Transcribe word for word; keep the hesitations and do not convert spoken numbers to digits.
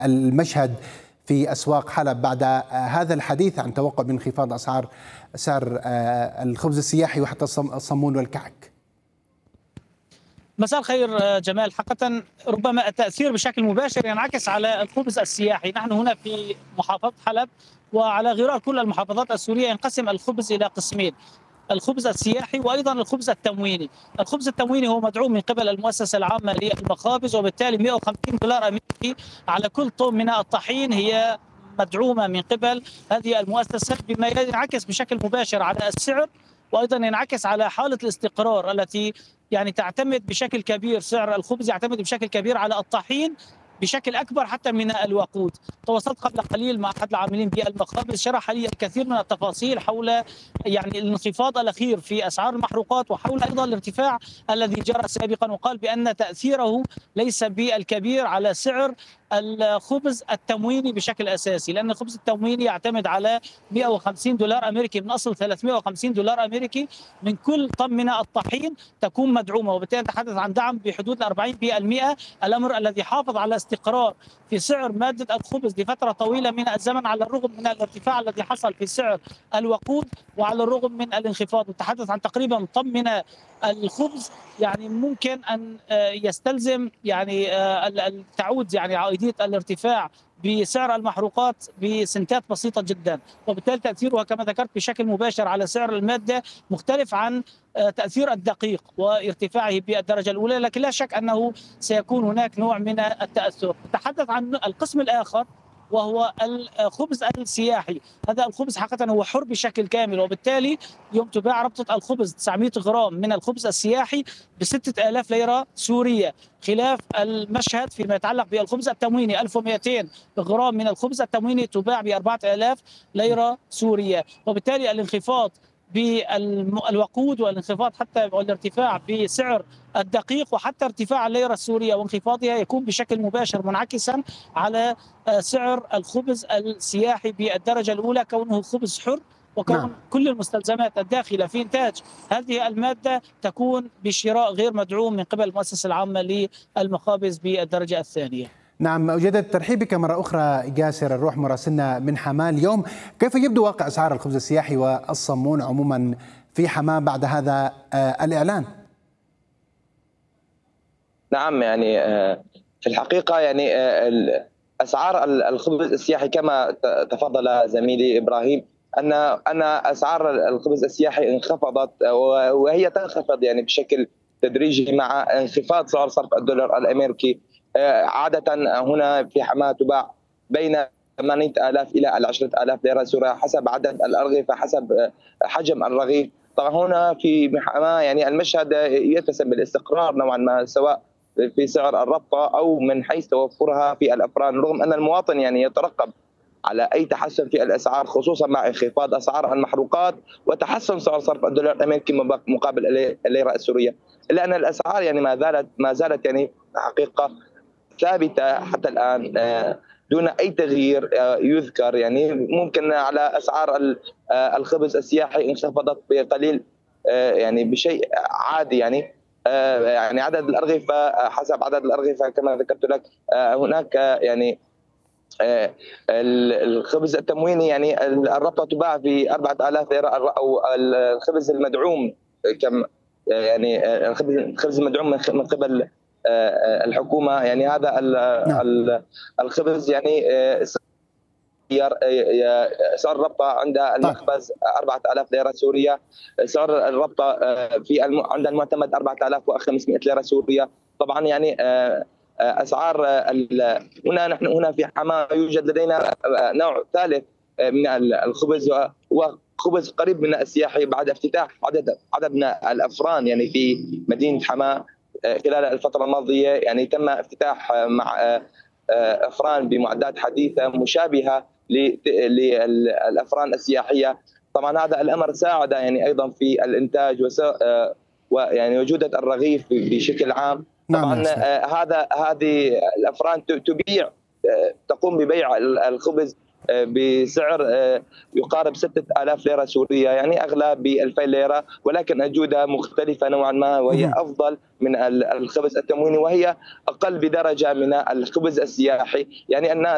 المشهد في أسواق حلب بعد هذا الحديث عن توقع من انخفاض أسعار سعر الخبز السياحي وحتى الصمون والكعك؟ مساء الخير جمال. حقيقة ربما التأثير بشكل مباشر ينعكس على الخبز السياحي. نحن هنا في محافظة حلب وعلى غرار كل المحافظات السورية ينقسم الخبز إلى قسمين: الخبز السياحي وايضا الخبز التمويني. الخبز التمويني هو مدعوم من قبل المؤسسه العامه للمخابز، وبالتالي مئة وخمسين دولار امريكي على كل طن من الطحين هي مدعومه من قبل هذه المؤسسه، بما ينعكس بشكل مباشر على السعر، وايضا ينعكس على حاله الاستقرار التي يعني تعتمد بشكل كبير. سعر الخبز يعتمد بشكل كبير على الطحين بشكل اكبر حتى من الوقود. تواصلت قبل قليل مع احد العاملين بالمخابز، شرح لي الكثير من التفاصيل حول يعني الانخفاض الاخير في اسعار المحروقات وحول ايضا الارتفاع الذي جرى سابقا، وقال بان تاثيره ليس بالكبير على سعر الخبز التمويني بشكل اساسي، لان الخبز التمويني يعتمد على مئة وخمسين دولار امريكي من اصل ثلاثمئة وخمسين دولار امريكي من كل طن من الطحين تكون مدعومه، وبالتالي نتحدث عن دعم بحدود أربعين بالمئة، الامر الذي حافظ على استقرار في سعر ماده الخبز لفتره طويله من الزمن على الرغم من الارتفاع الذي حصل في سعر الوقود وعلى الرغم من الانخفاض. نتحدث عن تقريبا طن من الخبز يعني ممكن ان يستلزم يعني تعود يعني عائديه الارتفاع بسعر المحروقات بسنتات بسيطه جدا، وبالتالي تاثيرها كما ذكرت بشكل مباشر على سعر الماده مختلف عن تاثير الدقيق وارتفاعه بالدرجه الاولى، لكن لا شك انه سيكون هناك نوع من التاثر. نتحدث عن القسم الاخر وهو الخبز السياحي. هذا الخبز حقيقة هو حر بشكل كامل، وبالتالي يوم تباع ربطة الخبز تسعمئة غرام من الخبز السياحي بستة آلاف ليرة سورية، خلاف المشهد فيما يتعلق بالخبز التمويني ألف ومئتين غرام من الخبز التمويني تباع ب أربعة آلاف ليرة سورية، وبالتالي الانخفاض بالوقود والانخفاض حتى والارتفاع بسعر الدقيق وحتى ارتفاع الليرة السورية وانخفاضها يكون بشكل مباشر منعكسا على سعر الخبز السياحي بالدرجة الأولى، كونه خبز حر وكون نعم. كل المستلزمات الداخلة في إنتاج هذه المادة تكون بشراء غير مدعوم من قبل المؤسسة العامة للمخابز بالدرجة الثانية. نعم، أجدد ترحيب بك مرة أخرى جاسر الروح مراسلنا من حماة. اليوم كيف يبدو واقع أسعار الخبز السياحي والصمون عموما في حماة بعد هذا الإعلان؟ نعم، يعني في الحقيقة يعني أسعار الخبز السياحي كما تفضل زميلي إبراهيم أن أن أسعار الخبز السياحي انخفضت وهي تنخفض يعني بشكل تدريجي مع انخفاض سعر صرف الدولار الأمريكي. عادة هنا في حماة تباع بين ثمانية آلاف إلى عشرة آلاف ليرة سورية حسب عدد الأرغفة حسب حجم الرغيف. طبعا هنا في حماة يعني المشهد يتسم بالاستقرار نوعا ما، سواء في سعر الربطة أو من حيث توفرها في الأفران، رغم أن المواطن يعني يترقب على أي تحسن في الأسعار خصوصا مع انخفاض أسعار المحروقات وتحسن سعر صرف الدولار الأمريكي مقابل الليرة السورية، إلا أن الأسعار يعني ما زالت ما زالت يعني حقيقة ثابتة حتى الآن دون أي تغيير يذكر. يعني ممكن على أسعار الخبز السياحي انخفضت بقليل يعني بشيء عادي، يعني يعني عدد الأرغفة حسب عدد الأرغفة كما ذكرت لك. هناك يعني الخبز التمويني يعني الربطة تباع في أربعة آلاف ليرة، أو الخبز المدعوم كم يعني الخبز المدعوم من قبل الحكومة، يعني هذا الخبز يعني سعر الربطة عند المخبز أربعة آلاف ليرة سورية، سعر الربطة في عند المعتمد أربعة آلاف وخمسمئة ليرة سورية. طبعا يعني أسعار هنا نحن هنا في حماة يوجد لدينا نوع ثالث من الخبز وخبز قريب من السياحي بعد افتتاح عدد عدد من الأفران يعني في مدينة حماة خلال الفترة الماضية. يعني تم افتتاح مع أفران بمعدات حديثة مشابهة للأفران السياحية. طبعا هذا الأمر ساعد يعني أيضا في الإنتاج ويعني وجودة الرغيف بشكل عام. طبعا نعم. هذا هذه الأفران تبيع تقوم ببيع الخبز بسعر يقارب ستة آلاف ليرة سورية، يعني أغلى ب ألفين ليرة، ولكن الجودة مختلفة نوعا ما وهي أفضل من الخبز التمويني وهي أقل بدرجة من الخبز السياحي. يعني الناس